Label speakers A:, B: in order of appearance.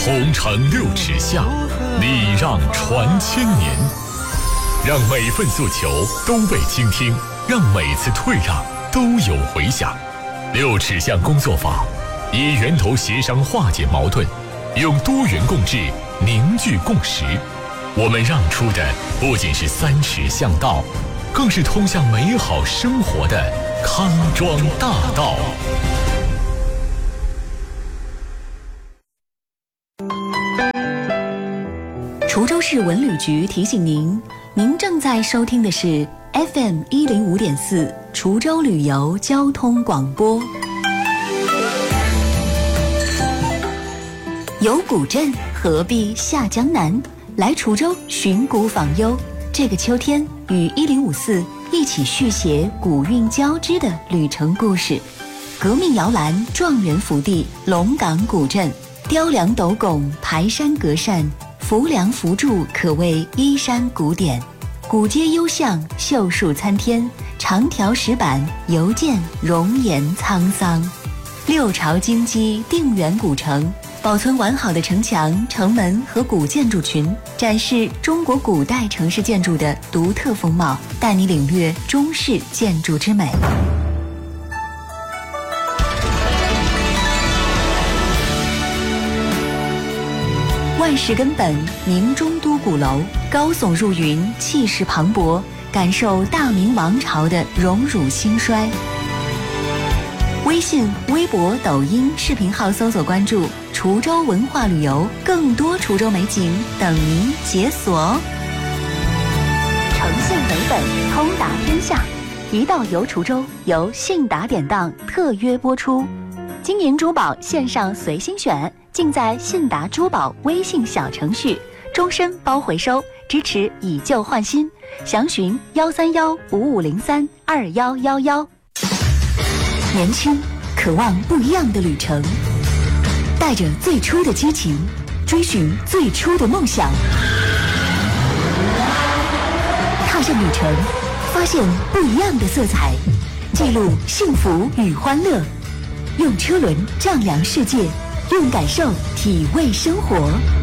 A: 红尘六尺下，礼让传千年。让每份诉求都被倾听，让每次退让都有回响。六尺巷工作坊，以源头协商化解矛盾，用多元共治凝聚共识。我们让出的不仅是3尺巷道，更是通向美好生活的康庄大道。
B: 滁州市文旅局提醒您，您正在收听的是 FM 105.4滁州旅游交通广播。有古镇，何必下江南？来滁州寻古访幽，这个秋天与1054一起续写古韵交织的旅程故事。革命摇篮、状元福地、龙岗古镇，雕梁斗拱、排山隔扇，浮梁浮柱可谓依山古典，古街幽巷，秀树参天，长条石板犹见容颜沧桑。六朝金鸡定远古城，保存完好的城墙、城门和古建筑群，展示中国古代城市建筑的独特风貌，带你领略中式建筑之美。万事根本，明中都鼓楼，高耸入云，气势磅礴，感受大明王朝的荣辱兴衰。微信、微博、抖音视频号搜索关注滁州文化旅游，更多滁州美景等您解锁。诚信为本，通达天下，一道游滁州由信达典当特约播出。金银珠宝线上随心选，尽在信达珠宝微信小程序，终身包回收，支持以旧换新，详询13155032111。年轻，渴望不一样的旅程，带着最初的激情，追寻最初的梦想，踏上旅程，发现不一样的色彩，记录幸福与欢乐，用车轮丈量世界，用感受体味生活。